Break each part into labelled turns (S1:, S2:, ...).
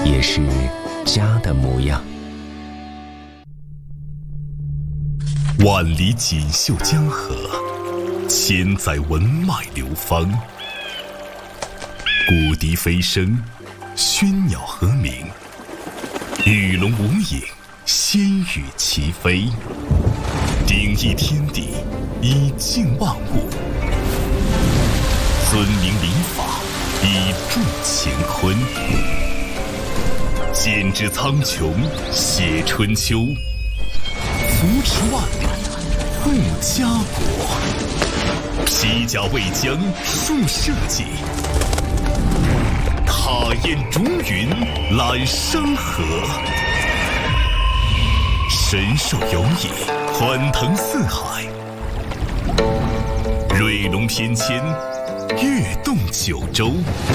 S1: 也是家的模样。
S2: 万里锦绣江河，千载文脉流芳。古笛飞声，喧鸟和鸣，鱼龙无影，仙羽齐飞。鼎益天地，以静万物；尊明礼法，以重乾坤。剪纸苍穹，写春秋，扶持万里，护家国。披甲为疆，树社稷；踏雁逐云，揽山河。神兽游弋，欢腾四海；瑞龙翩跹，跃动九州。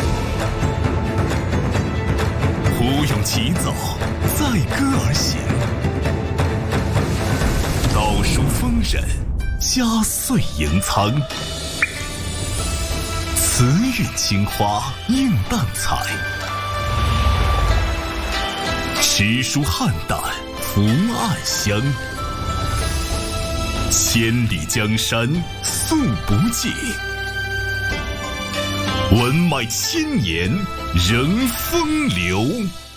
S2: 胡勇齐走，载歌而行；道书丰稔，家岁盈仓。慈韵青花，映淡彩；诗书汉淡，福暗香。千里江山素不尽，文脉千年仍风流。